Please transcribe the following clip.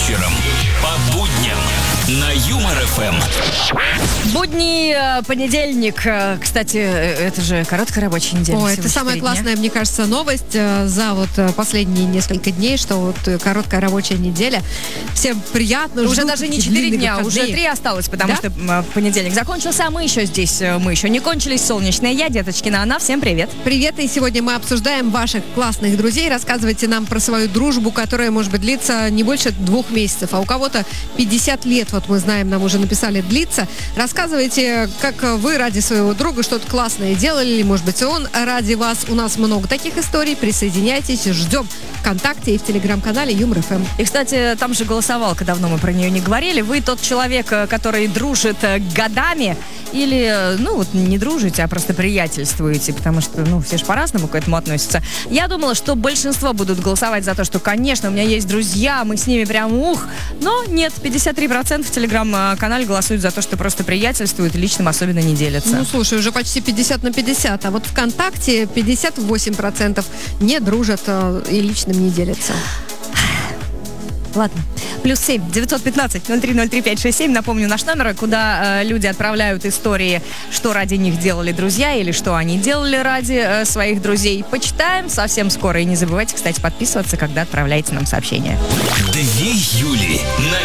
вечером по будням на Юмор ФМ. Будний понедельник. Кстати, это же короткая рабочая неделя. Ой, это самая классная, мне кажется, новость за вот последние несколько дней, что вот короткая рабочая неделя. Всем приятно. Уже даже не 4 дня, выходные. уже 3 осталось, потому Да? что понедельник закончился, а мы еще здесь, мы еще не кончились. Солнечная я, Деточкина, она. Всем привет. Привет, и сегодня мы обсуждаем ваших классных друзей. Рассказывайте нам про свою дружбу, которая, может быть, длится не больше 2 месяцев, а у кого-то 50 лет, вот мы знаем, нам уже написали, длится. Рассказывайте, как вы ради своего друга что-то классное делали, или, может быть, он ради вас. У нас много таких историй. Присоединяйтесь, ждем ВКонтакте и в Телеграм-канале Юмор ФМ. И, кстати, там же голосовалка, давно мы про нее не говорили. Вы тот человек, который дружит годами, или, ну, вот не дружите, а просто приятельствуете, потому что, ну, все же по-разному к этому относятся. Я думала, что большинство будут голосовать за то, что, конечно, у меня есть друзья, мы с ними прям но нет, 53% в Телеграм-канале голосуют за то, что просто приятельствуют и личным особенно не делятся. Ну, слушай, уже почти 50 на 50, а вот ВКонтакте 58% не дружат и личным не делятся. Ладно. +7 915 0303 567. Напомню, наш номер, куда люди отправляют истории, что ради них делали друзья или что они делали ради своих друзей. Почитаем совсем скоро. И не забывайте, кстати, подписываться, когда отправляете нам сообщения. 2 Юли на